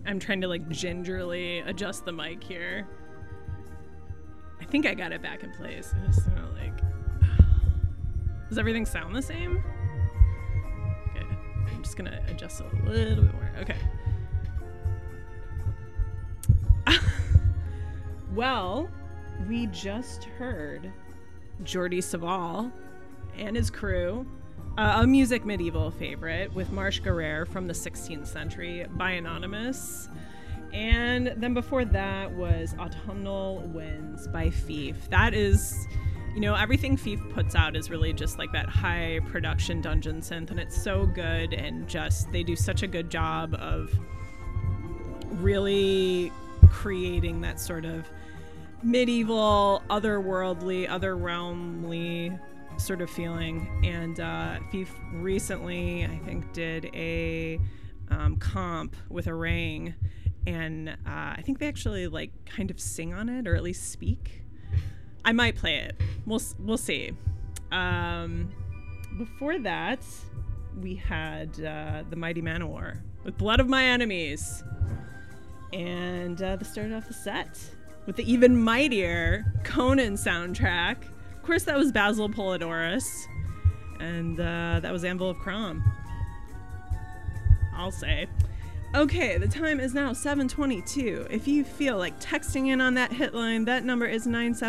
I'm trying to like gingerly adjust the mic here. I think I got it back in place. I just don't like. Does everything sound the same? Okay, I'm just gonna adjust it a little bit more. Okay. Well, we just heard Jordi Savall and his crew, a Music Medieval favorite with Marche Guerrère from the 16th century by Anonymous. And then before that was Autumnal Winds by Fief. That is, you know, everything Fief puts out is really just like that high production dungeon synth, and it's so good, and just they do such a good job of really creating that sort of medieval, otherworldly, otherrealmly sort of feeling. And Fief recently, I think, did a comp with Orang, and I think they actually like kind of sing on it, or at least speak. I might play it. We'll see. Before that, we had the Mighty Manowar with Blood of My Enemies, and they started off the set with the even mightier Conan soundtrack. Of course, that was Basil Polidorus, and that was Anvil of Crom, I'll say. Okay, the time is now 7:22. If you feel like texting in on that hit line, that number is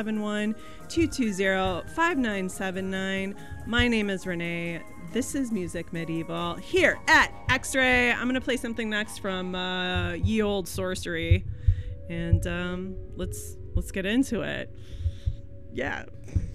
971-220-5979. My name is Renee. This is Music Medieval here at X-Ray. I'm going to play something next from Ye Olde Sorcery. And let's get into it. Yeah.